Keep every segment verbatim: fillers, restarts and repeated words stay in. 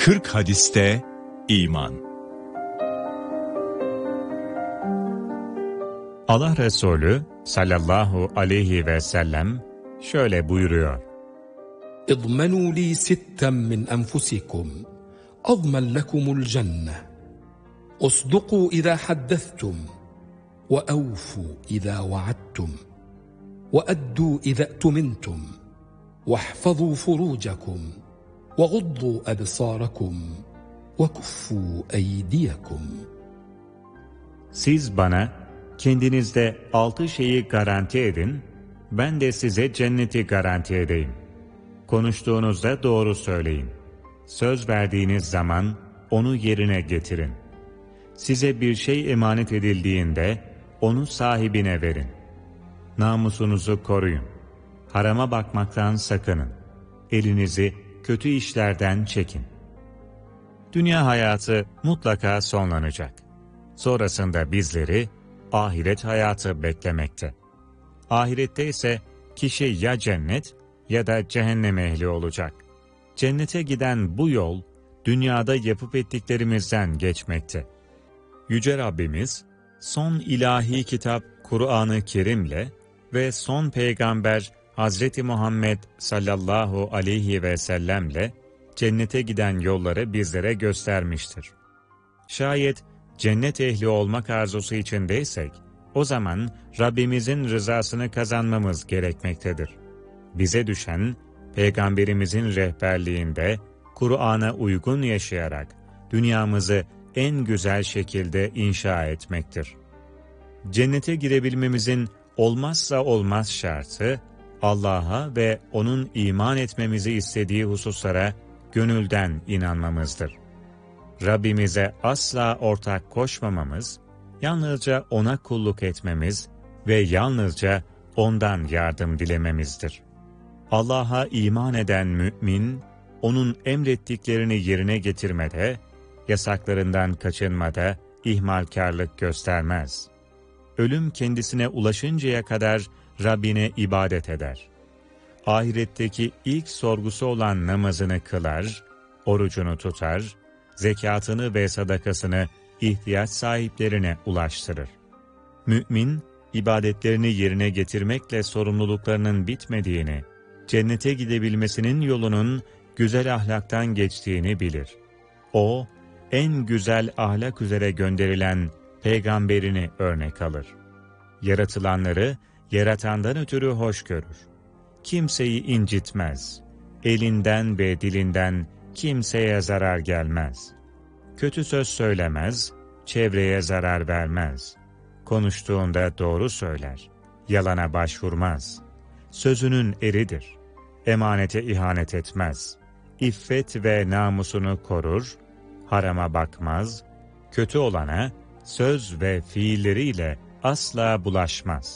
kırk hadiste iman. Allah Resulü sallallahu aleyhi ve sellem şöyle buyuruyor: اضمنوا لي ستا من أنفسكم أضمن لكم الجنة اصدقوا إذا حدثتم وأوفوا إذا وعدتم وأدوا إذا اؤتمنتم واحفظوا فروجكم وغضوا أبصاركم وكفوا أيديكم. Siz bana kendinizde altı şeyi garanti edin, ben de size cenneti garanti edeyim. Konuştuğunuzda doğru söyleyin. Söz verdiğiniz zaman onu yerine getirin. Size bir şey emanet edildiğinde onu sahibine verin. Namusunuzu koruyun. Harama bakmaktan sakının. Elinizi kötü işlerden çekin. Dünya hayatı mutlaka sonlanacak. Sonrasında bizleri ahiret hayatı beklemekte. Ahirette ise kişi ya cennet ya da cehennem ehli olacak. Cennete giden bu yol, dünyada yapıp ettiklerimizden geçmekte. Yüce Rabbimiz, son ilahi kitap Kur'an-ı Kerim'le ve son peygamber Hazreti Muhammed sallallahu aleyhi ve sellem'le cennete giden yolları bizlere göstermiştir. Şayet cennet ehli olmak arzusu içindeysek, o zaman Rabbimizin rızasını kazanmamız gerekmektedir. Bize düşen, Peygamberimizin rehberliğinde Kur'an'a uygun yaşayarak dünyamızı en güzel şekilde inşa etmektir. Cennete girebilmemizin olmazsa olmaz şartı, Allah'a ve O'nun iman etmemizi istediği hususlara gönülden inanmamızdır. Rabbimize asla ortak koşmamamız, yalnızca O'na kulluk etmemiz ve yalnızca O'ndan yardım dilememizdir. Allah'a iman eden mümin, O'nun emrettiklerini yerine getirmede, yasaklarından kaçınmada ihmalkarlık göstermez. Ölüm kendisine ulaşıncaya kadar Rabbine ibadet eder. Ahiretteki ilk sorgusu olan namazını kılar, orucunu tutar, zekatını ve sadakasını ihtiyaç sahiplerine ulaştırır. Mümin, ibadetlerini yerine getirmekle sorumluluklarının bitmediğini, cennete gidebilmesinin yolunun güzel ahlaktan geçtiğini bilir. O, en güzel ahlak üzere gönderilen peygamberini örnek alır. Yaratılanları yaratandan ötürü hoş görür. Kimseyi incitmez. Elinden ve dilinden kimseye zarar gelmez. Kötü söz söylemez, çevreye zarar vermez. Konuştuğunda doğru söyler, yalana başvurmaz. Sözünün eridir. Emanete ihanet etmez. İffet ve namusunu korur, harama bakmaz, kötü olana söz ve fiilleriyle asla bulaşmaz.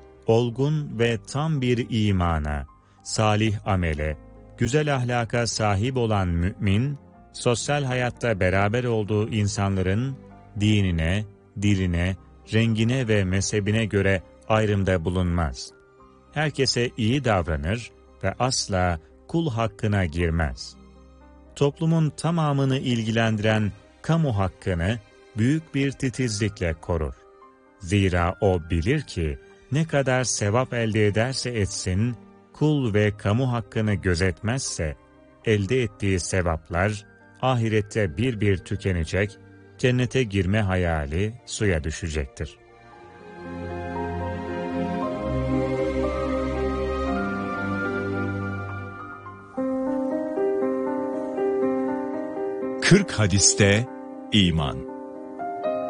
Olgun ve tam bir imana, salih amele, güzel ahlaka sahip olan mümin, sosyal hayatta beraber olduğu insanların dinine, diline, rengine ve mezhebine göre ayrımda bulunmaz. Herkese iyi davranır ve asla kul hakkına girmez. Toplumun tamamını ilgilendiren kamu hakkını büyük bir titizlikle korur. Zira o bilir ki ne kadar sevap elde ederse etsin, kul ve kamu hakkını gözetmezse, elde ettiği sevaplar ahirette bir bir tükenecek, cennete girme hayali suya düşecektir. kırk hadiste iman.